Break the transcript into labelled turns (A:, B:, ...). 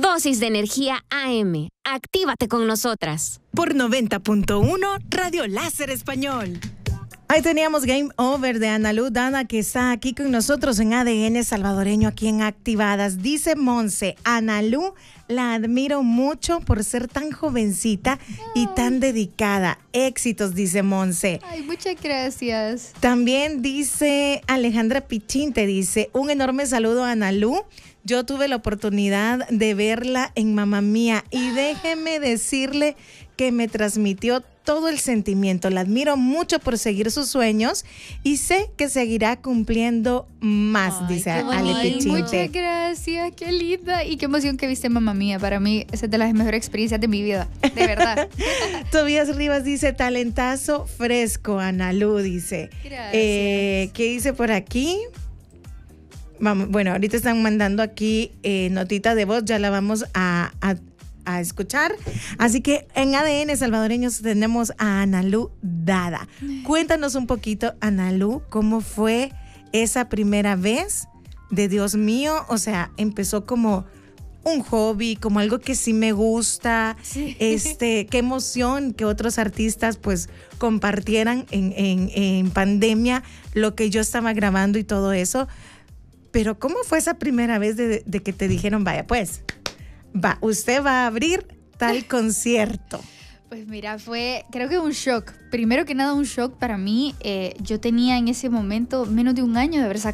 A: Dosis de energía AM. Actívate con nosotras.
B: Por 90.1 Radio Láser Español. Ahí teníamos Game Over de Analu Dada, que está aquí con nosotros en ADN salvadoreño, aquí en Activadas. Dice Monse, Analu la admiro mucho por ser tan jovencita y tan dedicada. Éxitos, dice Monse.
C: Ay, muchas gracias.
B: También dice Alejandra Pichín, te dice, un enorme saludo a Analu. Yo tuve la oportunidad de verla en Mamma Mía y déjeme decirle que me transmitió todo el sentimiento. La admiro mucho por seguir sus sueños y sé que seguirá cumpliendo más, dice Ale Pichinte.
C: Muchas gracias, qué linda y qué emoción que viste Mamma Mía. Para mí esa es de las mejores experiencias de mi vida, de verdad.
B: Tobías Rivas dice, talentazo fresco, Analu, dice.
C: Gracias.
B: ¿Qué dice por aquí? Vamos, bueno, ahorita están mandando aquí notita de voz, ya la vamos a escuchar. Así que en ADN salvadoreños tenemos a Analu Dada. Cuéntanos un poquito, Analu, ¿cómo fue esa primera vez de Dios mío? O sea, empezó como un hobby, como algo que sí me gusta.
C: Sí.
B: Qué emoción que otros artistas pues compartieran en pandemia lo que yo estaba grabando y todo eso. Pero ¿cómo fue esa primera vez de que te dijeron, vaya, pues, usted va a abrir tal concierto?
C: Pues mira, fue creo que un shock. Primero que nada un shock para mí. Yo tenía en ese momento menos de un año de haber sacado